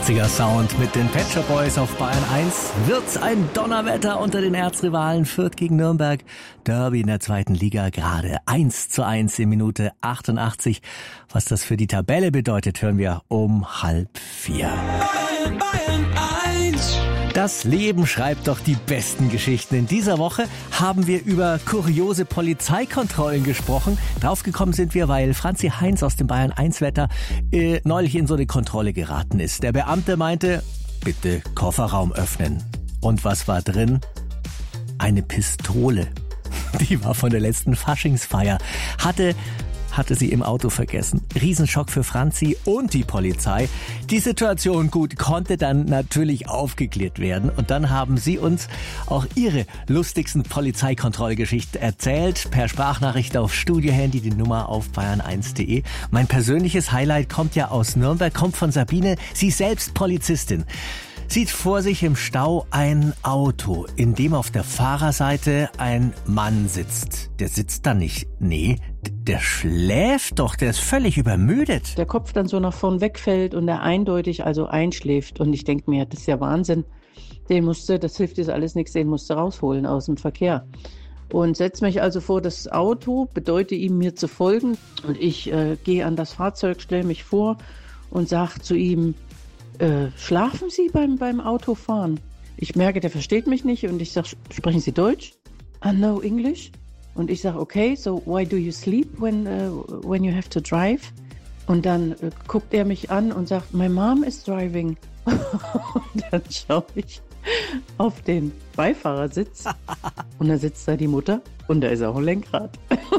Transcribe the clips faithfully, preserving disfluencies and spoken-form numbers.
achtziger Sound mit den Pet Shop Boys auf Bayern eins. Wird's ein Donnerwetter unter den Erzrivalen Fürth gegen Nürnberg. Derby in der zweiten Liga, gerade eins zu eins in Minute achtundachtzig. Was das für die Tabelle bedeutet, hören wir um halb vier. Bayern, Bayern eins. Das Leben schreibt doch die besten Geschichten. In dieser Woche haben wir über kuriose Polizeikontrollen gesprochen. Draufgekommen sind wir, weil Franzi Heinz aus dem Bayern eins Wetter äh, neulich in so eine Kontrolle geraten ist. Der Beamte meinte, bitte Kofferraum öffnen. Und was war drin? Eine Pistole. Die war von der letzten Faschingsfeier. Hatte... hatte sie im Auto vergessen. Riesenschock für Franzi und die Polizei. Die Situation, gut, konnte dann natürlich aufgeklärt werden. Und dann haben sie uns auch ihre lustigsten Polizeikontrollgeschichten erzählt. Per Sprachnachricht auf Studiohandy, die Nummer auf bayern eins punkt de. Mein persönliches Highlight kommt ja aus Nürnberg, kommt von Sabine. Sie selbst Polizistin. Sieht vor sich im Stau ein Auto, in dem auf der Fahrerseite ein Mann sitzt. Der sitzt da nicht. Nee, der schläft doch, der ist völlig übermüdet. Der Kopf dann so nach vorn wegfällt und er eindeutig also einschläft. Und ich denke mir, das ist ja Wahnsinn. Den musste, das hilft jetzt alles nichts, den musste rausholen aus dem Verkehr. Und setze mich also vor das Auto, bedeute ihm, mir zu folgen. Und ich äh, gehe an das Fahrzeug, stelle mich vor und sage zu ihm, Äh, schlafen Sie beim, beim Autofahren? Ich merke, der versteht mich nicht und ich sage, sprechen Sie Deutsch? I know English. Und ich sage, okay, so why do you sleep when, uh, when you have to drive? Und dann äh, guckt er mich an und sagt, my mom is driving. Und dann schaue ich auf den Beifahrersitz und da sitzt da die Mutter und da ist auch ein Lenkrad.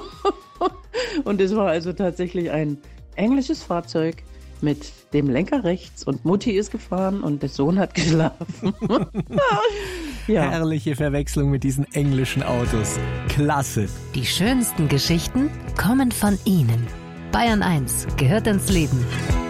Und es war also tatsächlich ein englisches Fahrzeug mit dem Lenker rechts und Mutti ist gefahren und der Sohn hat geschlafen. Ja. Herrliche Verwechslung mit diesen englischen Autos. Klasse. Die schönsten Geschichten kommen von Ihnen. Bayern eins gehört ins Leben.